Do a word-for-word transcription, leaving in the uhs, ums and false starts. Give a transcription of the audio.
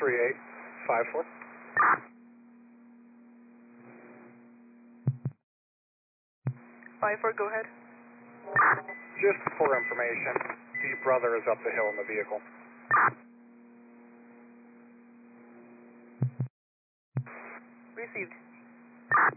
three eight five four. five four, go ahead. Just for information, Deep Brother is up the hill in the vehicle. Received.